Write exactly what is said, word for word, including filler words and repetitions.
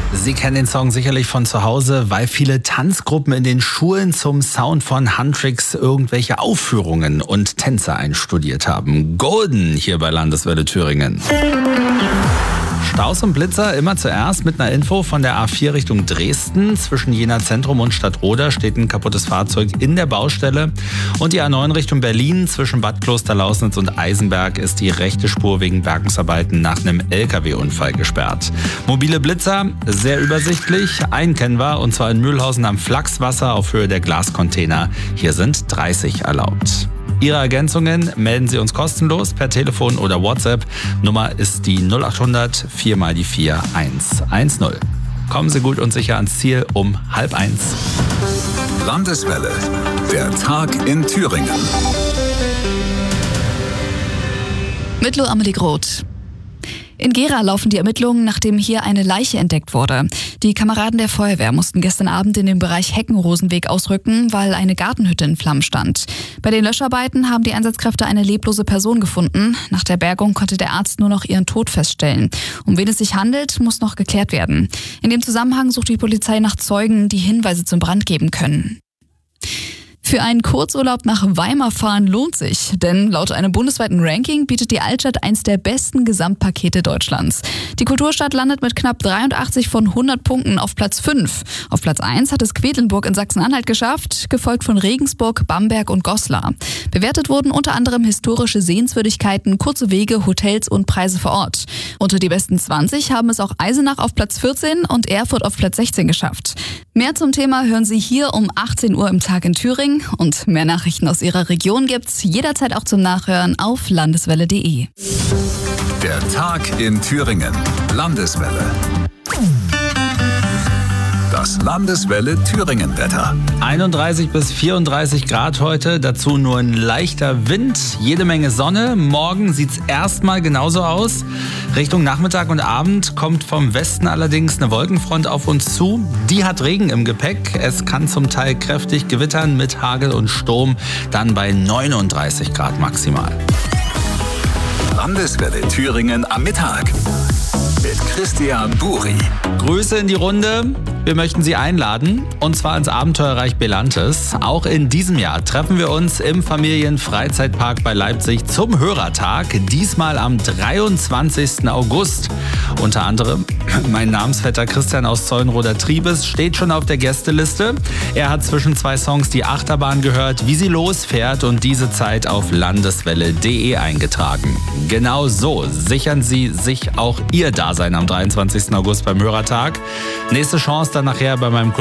Sie kennen den Song sicherlich von zu Hause, weil viele Tanzgruppen in den Schulen zum Sound von Huntrix irgendwelche Aufführungen und Tänze einstudiert haben. Golden hier bei Landeswelle Thüringen. Staus und Blitzer immer zuerst mit einer Info von der A vier Richtung Dresden. Zwischen Jena Zentrum und Stadtroda steht ein kaputtes Fahrzeug in der Baustelle. Und die A neun Richtung Berlin zwischen Bad Klosterlausnitz und Eisenberg ist die rechte Spur wegen Bergungsarbeiten nach einem L K W-Unfall gesperrt. Mobile Blitzer, sehr übersichtlich, einkennbar, und zwar in Mühlhausen am Flachswasser auf Höhe der Glascontainer. Hier sind dreißig erlaubt. Ihre Ergänzungen melden Sie uns kostenlos per Telefon oder WhatsApp. Nummer ist die null acht hundert vier mal die vier eins eins null. Kommen Sie gut und sicher ans Ziel um halb eins. Landeswelle, der Tag in Thüringen. Mit Lo Amelie Groth. In Gera laufen die Ermittlungen, nachdem hier eine Leiche entdeckt wurde. Die Kameraden der Feuerwehr mussten gestern Abend in den Bereich Heckenrosenweg ausrücken, weil eine Gartenhütte in Flammen stand. Bei den Löscharbeiten haben die Einsatzkräfte eine leblose Person gefunden. Nach der Bergung konnte der Arzt nur noch ihren Tod feststellen. Um wen es sich handelt, muss noch geklärt werden. In dem Zusammenhang sucht die Polizei nach Zeugen, die Hinweise zum Brand geben können. Für einen Kurzurlaub nach Weimar fahren lohnt sich, denn laut einem bundesweiten Ranking bietet die Altstadt eins der besten Gesamtpakete Deutschlands. Die Kulturstadt landet mit knapp dreiundachtzig von hundert Punkten auf Platz fünf. Auf Platz eins hat es Quedlinburg in Sachsen-Anhalt geschafft, gefolgt von Regensburg, Bamberg und Goslar. Bewertet wurden unter anderem historische Sehenswürdigkeiten, kurze Wege, Hotels und Preise vor Ort. Unter die besten zwanzig haben es auch Eisenach auf Platz vierzehn und Erfurt auf Platz sechzehn geschafft. Mehr zum Thema hören Sie hier um achtzehn Uhr im Tag in Thüringen. Und mehr Nachrichten aus Ihrer Region gibt's jederzeit auch zum Nachhören auf landeswelle punkt de. Der Tag in Thüringen. Landeswelle. Das Landeswelle Thüringen-Wetter. einunddreißig bis vierunddreißig Grad heute, dazu nur ein leichter Wind, jede Menge Sonne. Morgen sieht's erstmal genauso aus. Richtung Nachmittag und Abend kommt vom Westen allerdings eine Wolkenfront auf uns zu. Die hat Regen im Gepäck. Es kann zum Teil kräftig gewittern mit Hagel und Sturm, dann bei neununddreißig Grad maximal. Landeswelle Thüringen am Mittag. Mit Christian Buri. Grüße in die Runde. Wir möchten Sie einladen, und zwar ins Abenteuerreich Belantes. Auch in diesem Jahr treffen wir uns im Familienfreizeitpark bei Leipzig zum Hörertag. Diesmal am dreiundzwanzigsten August. Unter anderem mein Namensvetter Christian aus Zeulenroder Triebes steht schon auf der Gästeliste. Er hat zwischen zwei Songs die Achterbahn gehört, wie sie losfährt, und diese Zeit auf landeswelle punkt de eingetragen. Genau so sichern Sie sich auch Ihr Dasein am dreiundzwanzigsten August beim Hörertag. Nächste Chance dann nachher bei meinem Kollegen